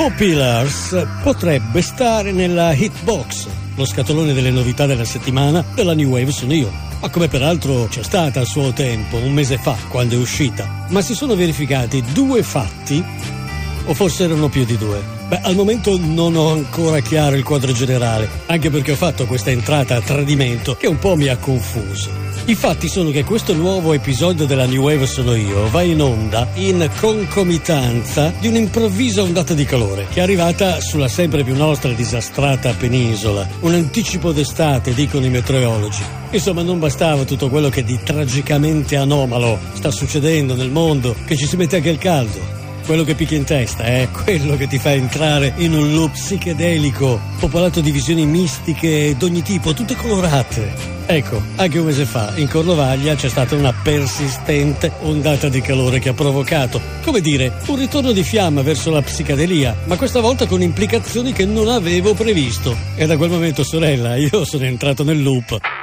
No Pillars potrebbe stare nella Hitbox, lo scatolone delle novità della settimana della New Wave sono io. Ma come peraltro c'è stata a suo tempo, un mese fa, quando è uscita. Ma si sono verificati due fatti, o forse erano più di due. Beh, al momento non ho ancora chiaro il quadro generale, anche perché ho fatto questa entrata a tradimento che un po' mi ha confuso. I fatti sono che questo nuovo episodio della New Wave sono io va in onda in concomitanza di un'improvvisa ondata di calore che è arrivata sulla sempre più nostra e disastrata penisola. Un anticipo d'estate, dicono i meteorologi. Insomma, non bastava tutto quello che di tragicamente anomalo sta succedendo nel mondo, che ci si mette anche il caldo. Quello che picchia in testa è quello che ti fa entrare in un loop psichedelico, popolato di visioni mistiche d'ogni tipo, tutte colorate. Ecco, anche un mese fa in Cornovaglia c'è stata una persistente ondata di calore che ha provocato, come dire, un ritorno di fiamma verso la psichedelia, ma questa volta con implicazioni che non avevo previsto. E da quel momento, sorella, io sono entrato nel loop.